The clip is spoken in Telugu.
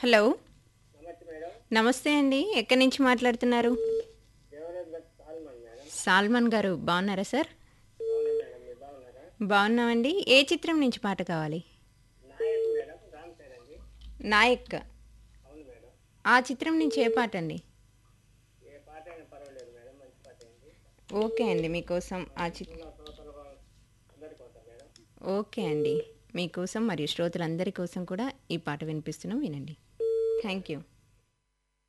హలో. నమస్తే మేడం. నమస్తే అండి. ఎక్కడి నుంచి మాట్లాడుతున్నారు? Devaraj gut salmon madam. Salmon గారు బాగున్నారా సార్? అవును మేడం, మీరు బాగున్నారా? బాగున్నామండి. ఏ చిత్రం నుంచి పాట కావాలి? నాయక్ మేడం, రామ్ చరణ్ అండి. నాయక్. అవును మేడం. ఆ చిత్రం నుంచి ఏ పాట అండి? ఏ పాట అయినా పర్వాలేదు మేడం, మంచి పాట అయింది. ఓకే అండి, మీకోసం మా ఆ చిత్రం. చుట్టూ శ్రోతలు అందరి కోసం మేడం. ఓకే అండి, మీకోసం మరియు శ్రోతలందరి కోసం కూడా ఈ పాట వినిపిస్తున్నాం, వినండి. Thank you.